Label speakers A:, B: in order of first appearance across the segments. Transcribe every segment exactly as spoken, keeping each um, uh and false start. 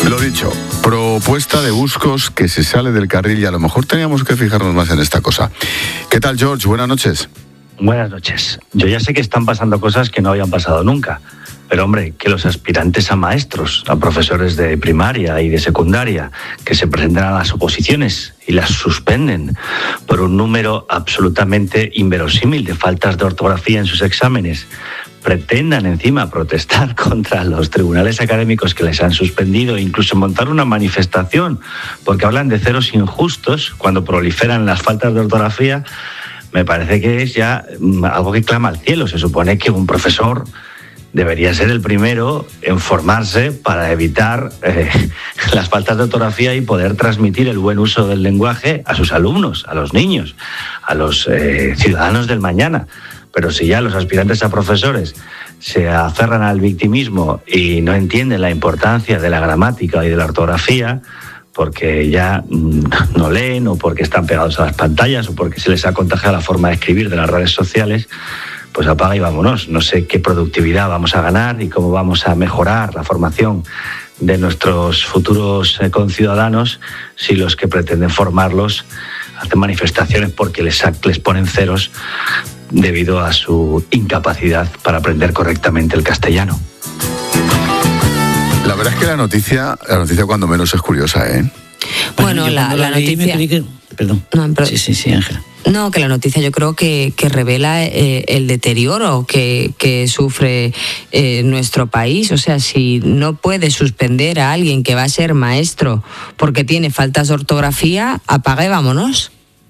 A: Lo dicho, propuesta de Buscos que se sale del carril y a lo mejor teníamos que fijarnos más en esta cosa. ¿Qué tal, George? Buenas noches.
B: Buenas noches. Yo ya sé que están pasando cosas que no habían pasado nunca, pero hombre, que los aspirantes a maestros, a profesores de primaria y de secundaria, que se presentan a las oposiciones y las suspenden por un número absolutamente inverosímil de faltas de ortografía en sus exámenes, pretendan encima protestar contra los tribunales académicos que les han suspendido e incluso montar una manifestación porque hablan de ceros injustos cuando proliferan las faltas de ortografía, me parece que es ya algo que clama al cielo. Se supone que un profesor debería ser el primero en formarse para evitar eh, las faltas de ortografía y poder transmitir el buen uso del lenguaje a sus alumnos, a los niños, a los eh, ciudadanos del mañana. Pero si ya los aspirantes a profesores se aferran al victimismo y no entienden la importancia de la gramática y de la ortografía, porque ya no leen o porque están pegados a las pantallas o porque se les ha contagiado la forma de escribir de las redes sociales, pues apaga y vámonos. No sé qué productividad vamos a ganar y cómo vamos a mejorar la formación de nuestros futuros conciudadanos si los que pretenden formarlos hacen manifestaciones porque les, les ponen ceros debido a su incapacidad para aprender correctamente el castellano.
A: La verdad es que la noticia, la noticia cuando menos es curiosa, ¿eh?
C: Bueno, bueno la, la, la noticia...
D: Que... Perdón.
C: No, pero...
D: Sí, sí, sí, Ángela.
C: No, que la noticia yo creo que, que revela eh, el deterioro que, que sufre eh, nuestro país. O sea, si no puede suspender a alguien que va a ser maestro porque tiene faltas de ortografía, apaga y vámonos.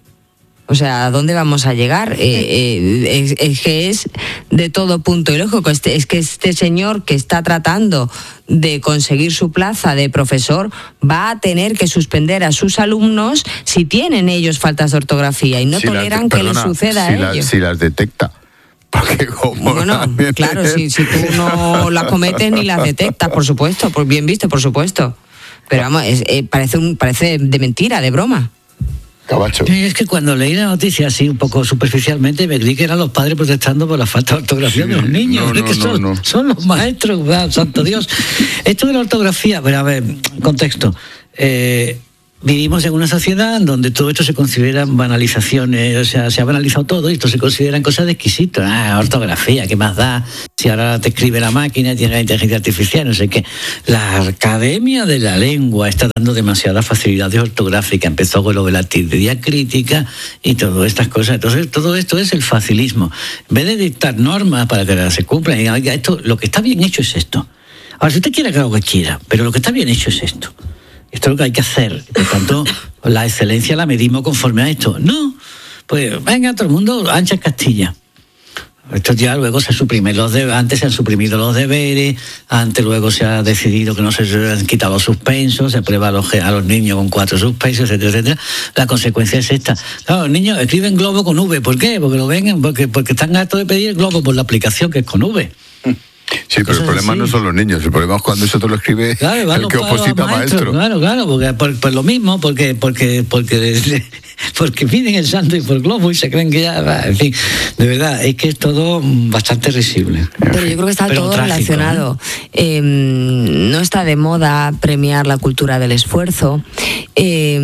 C: O sea, ¿a dónde vamos a llegar? Eh, eh, es, es que es de todo punto y lógico. Este, es que este señor que está tratando de conseguir su plaza de profesor va a tener que suspender a sus alumnos si tienen ellos faltas de ortografía y no si toleran que les suceda
A: si
C: a
A: la,
C: ellos.
A: Si las detecta. Porque como
C: bueno, claro, si, si tú no las cometes ni las detectas, por supuesto, por bien visto, por supuesto. Pero vamos, es, eh, parece, un, parece de mentira, de broma.
A: Cabacho.
D: Es que cuando leí la noticia así un poco superficialmente me creí que eran los padres protestando por la falta de ortografía sí, de los niños. No, no, es que son, no, no. son los maestros, ¿verdad? Santo Dios. Esto de la ortografía, pero a ver, contexto. Eh, vivimos en una sociedad donde todo esto se consideran banalizaciones, o sea, se ha banalizado todo y esto se consideran cosas de exquisitos. Ah, ortografía, ¿qué más da? Si ahora te escribe la máquina, tiene la inteligencia artificial, no sé qué. La Academia de la Lengua está dando demasiadas facilidades ortográficas. Empezó con lo de la diacrítica y todas estas cosas. Entonces, todo esto es el facilismo. En vez de dictar normas para que se cumplan, y oiga, esto, lo que está bien hecho es esto. Ahora, si usted quiere que haga lo que quiera, pero lo que está bien hecho es esto. Esto es lo que hay que hacer. Por tanto, la excelencia la medimos conforme a esto. No, pues venga, todo el mundo ancha Castilla. Esto ya luego se suprimen los deberes. Antes se han suprimido los deberes, antes luego se ha decidido que no se han quitado los suspensos, se aprueba a los, a los niños con cuatro suspensos, etcétera, etcétera. La consecuencia es esta. Claro, los niños escriben globo con V. ¿Por qué? Porque lo ven, porque, porque están hartos de pedir el globo por la aplicación que es con V.
A: Sí, pero el problema así. No son los niños, el problema es cuando eso te lo escribe claro, el que oposita maestro.
D: Claro, claro, porque por, por lo mismo, porque porque porque porque piden el santo y por globo y se creen que ya, en fin, de verdad, es que es todo bastante risible.
C: Pero yo creo que está pero todo trágico, relacionado. ¿eh? Eh, no está de moda premiar la cultura del esfuerzo, eh,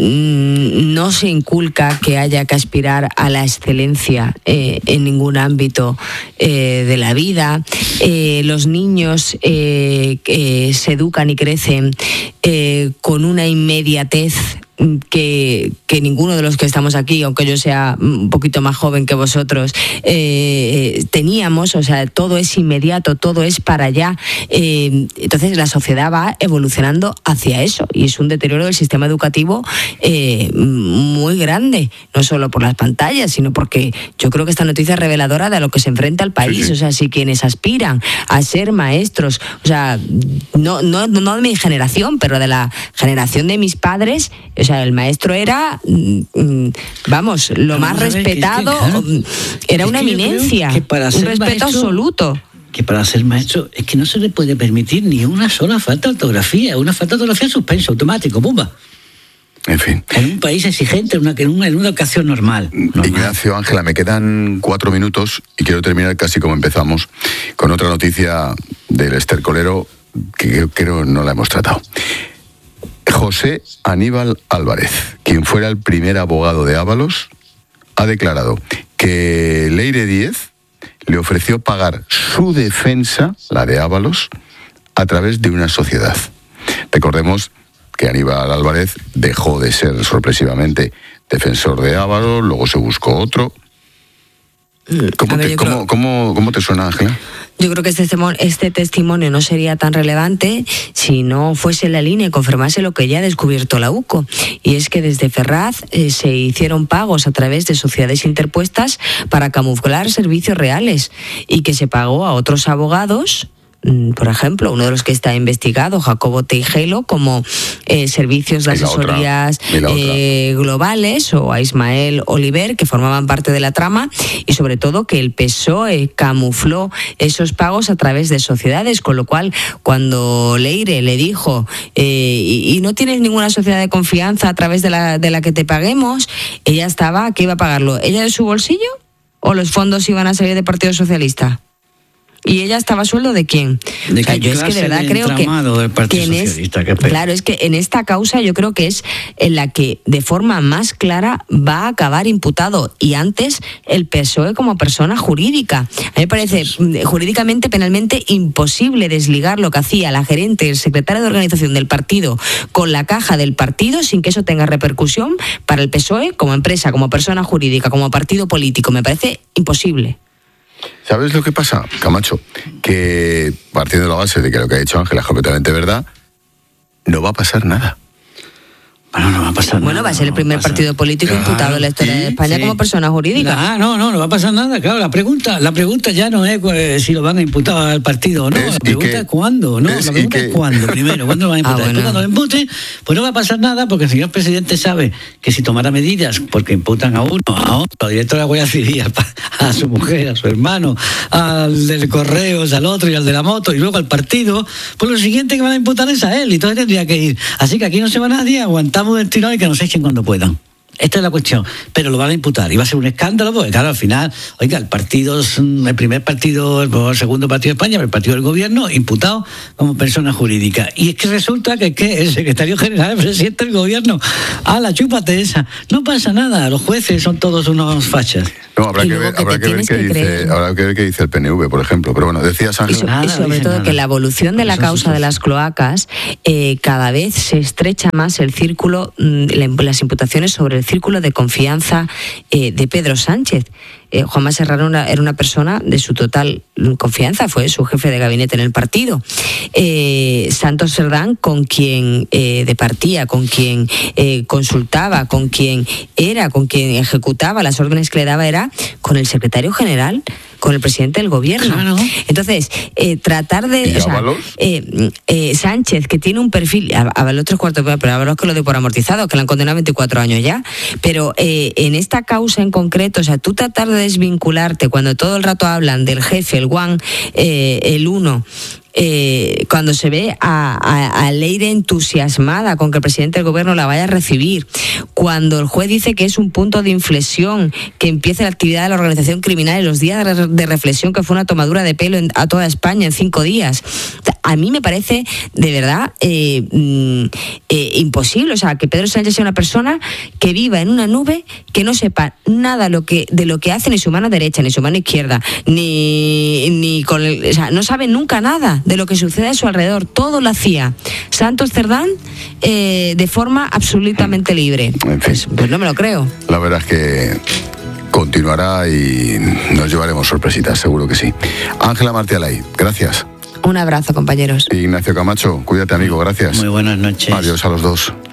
C: no se inculca que haya que aspirar a la excelencia eh, en ningún ámbito eh, de la vida. Eh, los niños eh, eh, se educan y crecen eh, con una inmediatez que, que ninguno de los que estamos aquí, aunque yo sea un poquito más joven que vosotros, eh, teníamos. O sea, todo es inmediato, todo es para allá. Eh, entonces la sociedad va evolucionando hacia eso y es un deterioro del sistema educativo eh, muy grande, no solo por las pantallas, sino porque yo creo que esta noticia es reveladora de lo que se enfrenta el país. Sí, sí. O sea, si quienes aspiran a ser maestros, o sea, no, no, no de mi generación, pero de la generación de mis padres, o sea, el maestro era, vamos, lo más respetado, era una eminencia, un respeto absoluto.
D: Que para ser maestro es que no se le puede permitir ni una sola falta de ortografía, una falta de ortografía suspenso automático, ¡pumba!
A: En fin.
D: En un país exigente, en una, en una, en una educación normal, normal.
A: Ignacio, Ángela, me quedan cuatro minutos y quiero terminar casi como empezamos, con otra noticia del estercolero que creo no la hemos tratado. José Aníbal Álvarez, quien fuera el primer abogado de Ábalos, ha declarado que Leire Díez le ofreció pagar su defensa, la de Ábalos, a través de una sociedad. Recordemos que Aníbal Álvarez dejó de ser sorpresivamente defensor de Ábalos, luego se buscó otro. ¿Cómo, ver, te, ¿cómo, creo... ¿cómo, ¿Cómo te suena, Ángela?
C: Yo creo que este, este testimonio no sería tan relevante si no fuese la línea y confirmase lo que ya ha descubierto la U C O. Y es que desde Ferraz eh, se hicieron pagos a través de sociedades interpuestas para camuflar servicios reales y que se pagó a otros abogados. Por ejemplo, uno de los que está investigado, Jacobo Teijelo, como eh, servicios de asesorías eh, globales, o a Ismael Oliver, que formaban parte de la trama, y sobre todo que el P S O E camufló esos pagos a través de sociedades, con lo cual cuando Leire le dijo eh, y, y no tienes ninguna sociedad de confianza a través de la, de la que te paguemos, ella estaba, ¿qué iba a pagarlo? ¿Ella de su bolsillo o los fondos iban a salir del Partido Socialista? ¿Y ella estaba a sueldo de quién?
D: ¿De o sea, yo es que de verdad creo que, del Partido que, Socialista, que
C: claro, es que en esta causa yo creo que es en la que de forma más clara va a acabar imputado, y antes el P S O E como persona jurídica. A mí me parece jurídicamente, penalmente imposible desligar lo que hacía la gerente y el secretario de organización del partido con la caja del partido sin que eso tenga repercusión para el P S O E como empresa, como persona jurídica, como partido político. Me parece imposible.
A: ¿Sabes lo que pasa, Camacho? Que partiendo de la base de que lo que ha dicho Ángela es completamente verdad, no va a pasar nada.
D: Bueno, no va a pasar
C: bueno, nada. Bueno, va a ser el primer partido político claro, imputado en la historia sí, de España sí. como persona jurídica.
D: Ah, no, no, no va a pasar nada. Claro, la pregunta, la pregunta ya no es pues, si lo van a imputar al partido o no. Es, la pregunta es cuándo, ¿no? Es, la pregunta es cuándo, primero, ¿cuándo lo van a imputar? Ah, bueno. Cuando lo imputen, pues no va a pasar nada porque el señor presidente sabe que si tomara medidas, porque imputan a uno, a otro, al director de la Guardia Civil, a su mujer, a su hermano, al del Correos, al otro y al de la moto, y luego al partido, pues lo siguiente que van a imputar es a él, y entonces tendría que ir. Así que aquí no se va nadie, aguantamos el tirón y que nos echen cuando puedan. Esta es la cuestión, pero lo van a imputar y va a ser un escándalo porque claro, al final, oiga, el partido es el primer partido, el segundo partido de España, el partido del gobierno, imputado como persona jurídica. Y es que resulta que, que el secretario general, el presidente del gobierno, a la chúpate esa, no pasa nada, los jueces son todos unos fachas.
A: No, habrá que ver, habrá que ver qué dice, habrá que ver qué dice el P N V, por ejemplo. Pero bueno, decías Ángel.
C: Y, so, y sobre todo nada. Que la evolución de la Eso causa de las cloacas eh, cada vez se estrecha más el círculo, las imputaciones sobre el círculo de confianza eh, de Pedro Sánchez. Eh, Juanma Serrano era, era una persona de su total confianza, fue su jefe de gabinete en el partido. Eh, Santos Cerdán, con quien eh, departía, con quien eh, consultaba, con quien era, con quien ejecutaba las órdenes que le daba, era con el secretario general, con el presidente del gobierno. Claro. Entonces, eh, tratar de... O sea, eh, eh, Sánchez, que tiene un perfil... Ábalos tres cuartos, pero Ábalos que lo de por amortizado, que le han condenado a veinticuatro años ya. Pero eh, en esta causa en concreto, o sea, tú tratar de desvincularte cuando todo el rato hablan del jefe, el one, eh, el uno... Eh, cuando se ve a, a, a Leire entusiasmada con que el presidente del gobierno la vaya a recibir, cuando el juez dice que es un punto de inflexión, que empiece la actividad de la organización criminal en los días de, de reflexión, que fue una tomadura de pelo en, a toda España en cinco días. A mí me parece de verdad eh, eh, imposible, o sea, que Pedro Sánchez sea una persona que viva en una nube, que no sepa nada lo que, de lo que hace ni su mano derecha, ni su mano izquierda, ni, ni con el, o sea, no sabe nunca nada de lo que sucede a su alrededor. Todo lo hacía Santos Cerdán eh, de forma absolutamente libre. En fin. Pues, pues no me lo creo.
A: La verdad es que continuará y nos llevaremos sorpresitas, seguro que sí. Ángela Martialay, gracias.
C: Un abrazo, compañeros.
A: Ignacio Camacho, cuídate, amigo, gracias.
D: Muy buenas noches.
A: Adiós a los dos.